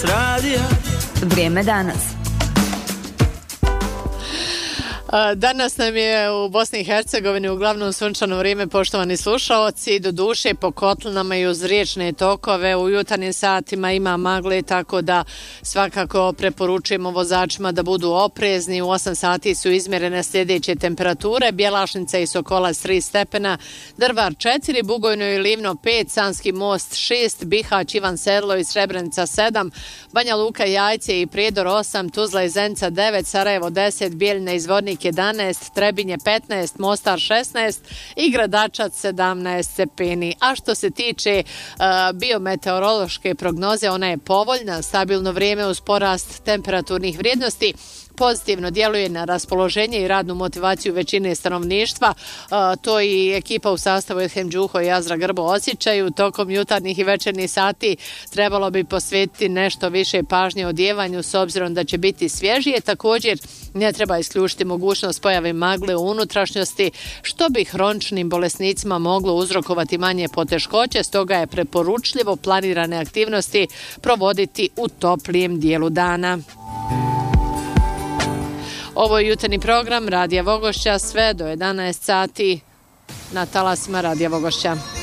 s radija. Vrijeme danas. Danas nam je u Bosni i Hercegovini uglavnom sunčano vrijeme, poštovani slušaoci, do duše po kotlinama i uz riječne tokove u jutarnjim satima ima magle, tako da svakako preporučujemo vozačima da budu oprezni. U 8 sati su izmjerene sljedeće temperature: Bjelašnica i Sokolac 3 stepena, Drvar 4, Bugojno i Livno 5, Sanski most 6, Bihać, Ivan Sedlo i Srebrenica 7, Banja Luka, Jajce i Prijedor 8, Tuzla i Zenica 9, Sarajevo 10, Bijeljina i Zvornik 11, Trebinje 15, Mostar 16 i Gradačac 17 stepeni. A što se tiče biometeorološke prognoze, ona je povoljna, stabilno vrijeme uz porast temperaturnih vrijednosti pozitivno djeluje na raspoloženje i radnu motivaciju većine stanovništva. To i ekipa u sastavu Edhem Đuho i Azra Grbo osjećaju. Tokom jutarnjih i večernjih sati trebalo bi posvetiti nešto više pažnje odjevanju s obzirom da će biti svježije. Također ne treba isključiti mogućnost pojave magle u unutrašnjosti, što bi hroničnim bolesnicima moglo uzrokovati manje poteškoće, stoga je preporučljivo planirane aktivnosti provoditi u toplijem dijelu dana. Ovo je jutarnji program Radija Vogošća sve do 11 sati na talasima Radija Vogošća.